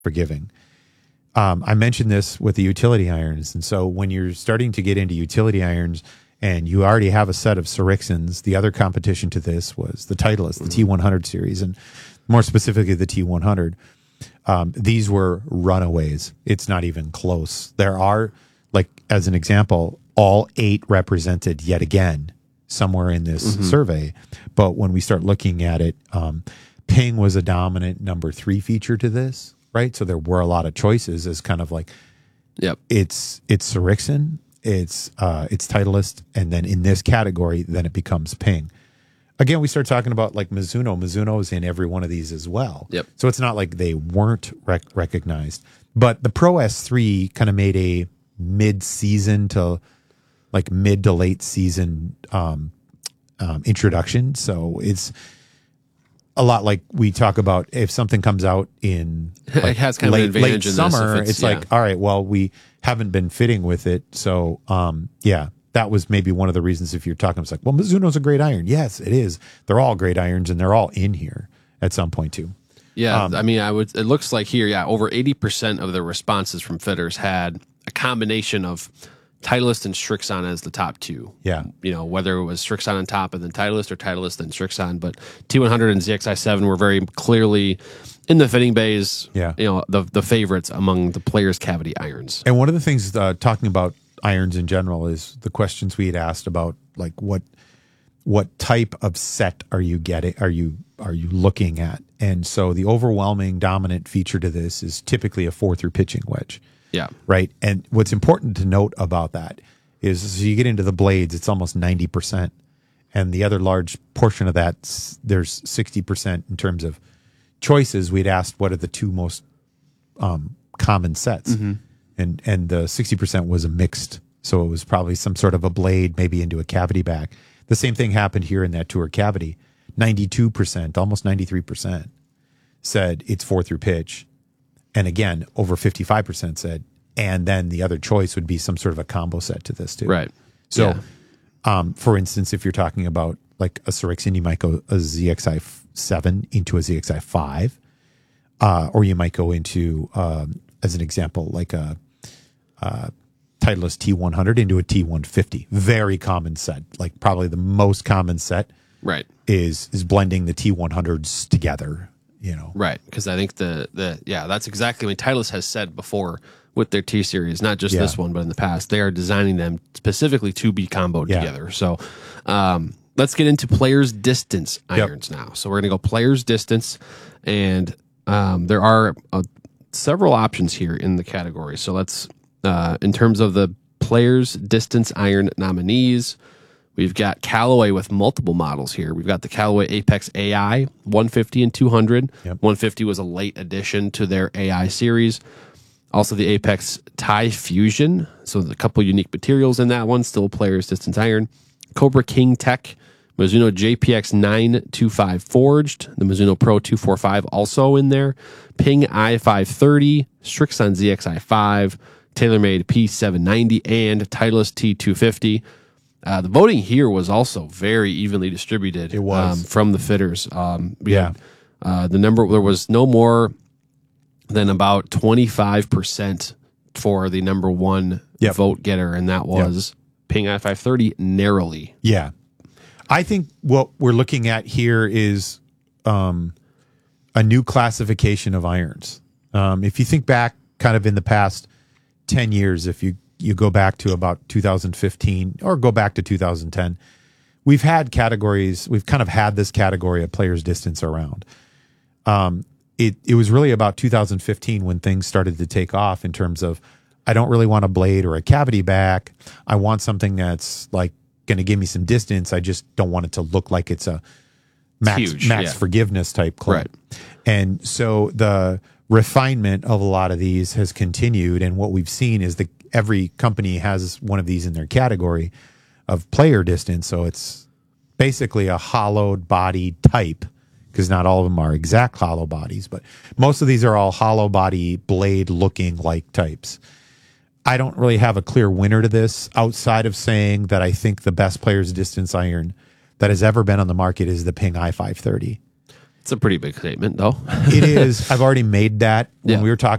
forgiving. I mentioned this with the utility irons. And so when you're starting to get into utility irons and you already have a set of Srixons, the other competition to this was the Titleist, the T100 series, and more specifically the T100. These were runaways. It's not even close. There are, like, as an example, all 8 represented yet again somewhere in this survey. But when we start looking at it, ping was a dominant number 3 feature to this, right? So there were a lot of choices as kind of like, it's Srixon, it's Titleist, and then in this category, then it becomes ping. Again, we start talking about like Mizuno. Mizuno is in every one of these as well. So it's not like they weren't recognized. But the Pro S3 kind of made a mid-season to like mid to late season introduction. So it's a lot like we talk about if something comes out in like it has kind of an advantage late in summer. this It's like, all right, well, we haven't been fitting with it. So, that was maybe one of the reasons if you're talking, it's like, well, Mizuno's a great iron. Yes, it is. They're all great irons and they're all in here at some point too. Yeah. I mean, it looks like here, over 80% of the responses from fitters had a combination of Titleist and Srixon as the top 2. Yeah. You know, whether it was Srixon on top and then Titleist or Titleist and Srixon, but T100 and ZXi7 were very clearly in the fitting bays, you know, the favorites among the players' cavity irons. And one of the things talking about irons in general is the questions we had asked about like what type of set are you getting, are you looking at? And so the overwhelming dominant feature to this is typically a 4-through pitching wedge. Yeah. Right. And what's important to note about that is as you get into the blades, it's almost 90%. And the other large portion of that, there's 60% in terms of choices. We'd asked what are the 2 most common sets. And the 60% was a mixed. So it was probably some sort of a blade, maybe into a cavity back. The same thing happened here in that tour cavity. 92%, almost 93% said it's 4-through pitch. And again, over 55% said, and then the other choice would be some sort of a combo set to this too. Right. So, for instance, if you're talking about like a Srixon, you might go a ZXi7 into a ZXi5, or you might go into, as an example, like a Titleist T100 into a T150. Very common set. Like probably the most common set. Right. Is blending the T100s together. You know, right? Because I think that's exactly what Titleist has said before with their T series, not just this one, but in the past, they are designing them specifically to be comboed together. So, let's get into players distance irons now. So we're going to go players distance, and there are several options here in the category. So let's, in terms of the players distance iron nominees. We've got Callaway with multiple models here. We've got the Callaway Apex AI 150 and 200. 150 was a late addition to their AI series. Also the Apex Tie Fusion. So a couple unique materials in that one. Still players distance iron. Cobra King Tech. Mizuno JPX 925 forged. The Mizuno Pro 245 also in there. Ping I530. Srixon ZXi5. TaylorMade P790. And Titleist T250. The voting here was also very evenly distributed. It was from the fitters. Had, the number, there was no more than about 25% for the number 1 vote getter, and that was Ping I530 narrowly. Yeah, I think what we're looking at here is a new classification of irons. If you think back, kind of in the past 10 years, if you go back to about 2015 or go back to 2010, we've had categories. We've kind of had this category of players distance around. It was really about 2015 when things started to take off in terms of, I don't really want a blade or a cavity back. I want something that's like going to give me some distance. I just don't want it to look like it's a max forgiveness type club. Right. And so the refinement of a lot of these has continued. And what we've seen is every company has one of these in their category of player distance. So it's basically a hollowed body type, because not all of them are exact hollow bodies, but most of these are all hollow body blade looking like types. I don't really have a clear winner to this outside of saying that I think the best player's distance iron that has ever been on the market is the Ping I530. It's a pretty big statement, though. It is. I've already made that when Yeah. we were talking